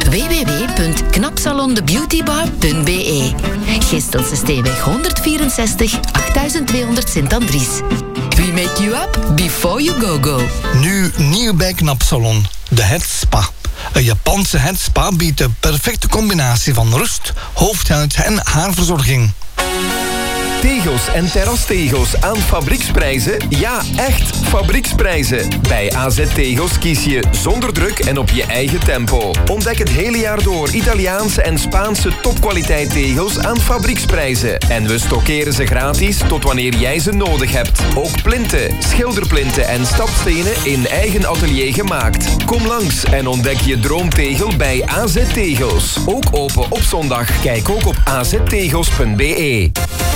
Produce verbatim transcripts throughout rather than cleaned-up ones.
w w w punt knapsalondebeautybar punt b e. Gistelse Steeweg honderdvierenzestig, achttweehonderd Sint-Andries. We make you up before you go go. Nu nieuw bij Knapsalon, de Het Spa. Een Japanse Het Spa biedt de perfecte combinatie van rust, hoofdhuid en haarverzorging. Tegels en terrastegels aan fabrieksprijzen? Ja, echt fabrieksprijzen. Bij A Z Tegels kies je zonder druk en op je eigen tempo. Ontdek het hele jaar door Italiaanse en Spaanse topkwaliteit tegels aan fabrieksprijzen. En we stockeren ze gratis tot wanneer jij ze nodig hebt. Ook plinten, schilderplinten en stapstenen in eigen atelier gemaakt. Kom langs en ontdek je droomtegel bij A Z Tegels. Ook open op zondag. Kijk ook op a z tegels punt b e.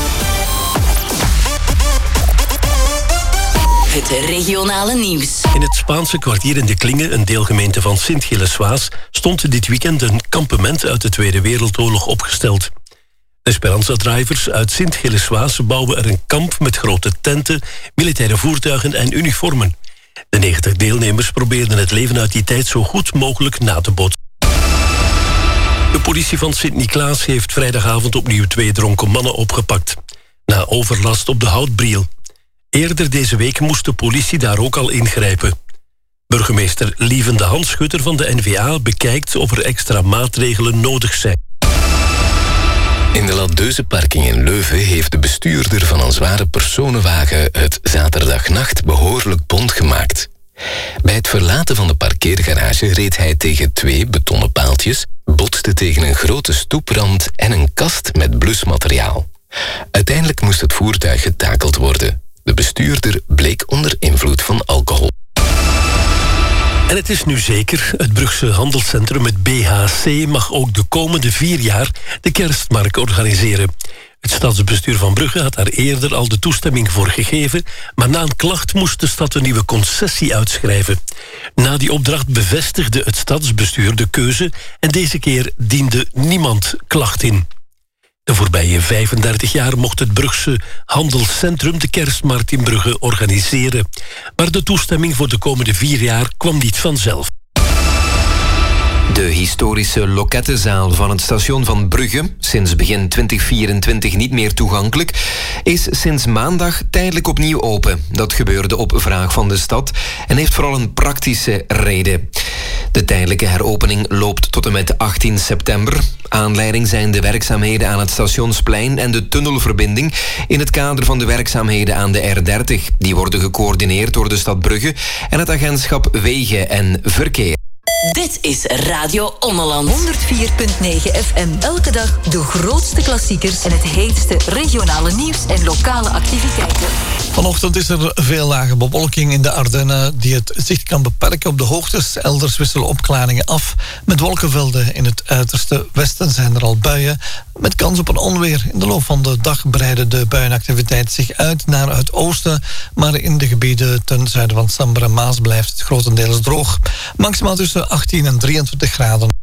Het regionale nieuws. In het Spaanse kwartier in de Klinge, een deelgemeente van Sint-Gilles-Waas, stond dit weekend een kampement uit de Tweede Wereldoorlog opgesteld. De Esperanza-drivers uit Sint-Gilles-Waas bouwen er een kamp met grote tenten, militaire voertuigen en uniformen. De negentig deelnemers probeerden het leven uit die tijd zo goed mogelijk na te bootsen. De politie van Sint-Niklaas heeft vrijdagavond opnieuw twee dronken mannen opgepakt. Na overlast op de Houtbriel. Eerder deze week moest de politie daar ook al ingrijpen. Burgemeester Lieven de Hanschutter van de N V A bekijkt of er extra maatregelen nodig zijn. In de Ladeuze-parking in Leuven heeft de bestuurder van een zware personenwagen het zaterdagnacht behoorlijk bont gemaakt. Bij het verlaten van de parkeergarage reed hij tegen twee betonnen paaltjes, botste tegen een grote stoeprand en een kast met blusmateriaal. Uiteindelijk moest het voertuig getakeld worden. De bestuurder bleek onder invloed van alcohol. En het is nu zeker, het Brugse handelscentrum, het B H C, mag ook de komende vier jaar de kerstmarkt organiseren. Het stadsbestuur van Brugge had daar eerder al de toestemming voor gegeven, maar na een klacht moest de stad een nieuwe concessie uitschrijven. Na die opdracht bevestigde het stadsbestuur de keuze en deze keer diende niemand klacht in. De voorbije vijfendertig jaar mocht het Brugse handelscentrum de kerstmarkt in Brugge organiseren. Maar de toestemming voor de komende vier jaar kwam niet vanzelf. De historische lokettenzaal van het station van Brugge, sinds begin twintig vierentwintig niet meer toegankelijk, is sinds maandag tijdelijk opnieuw open. Dat gebeurde op vraag van de stad en heeft vooral een praktische reden. De tijdelijke heropening loopt tot en met achttien september. Aanleiding zijn de werkzaamheden aan het Stationsplein en de tunnelverbinding in het kader van de werkzaamheden aan de R dertig. Die worden gecoördineerd door de stad Brugge en het agentschap Wegen en Verkeer. Dit is Radio Ommeland. honderdvier komma negen F M. Elke dag de grootste klassiekers en het heetste regionale nieuws en lokale activiteiten. Vanochtend is er veel lage bewolking in de Ardennen die het zicht kan beperken op de hoogtes. Elders wisselen opklaringen af. Met wolkenvelden in het uiterste westen zijn er al buien met kans op een onweer. In de loop van de dag breiden de buienactiviteit zich uit naar het oosten, maar in de gebieden ten zuiden van Sambre en Maas blijft het grotendeels droog. Maximaal tussen achttien en drieëntwintig graden.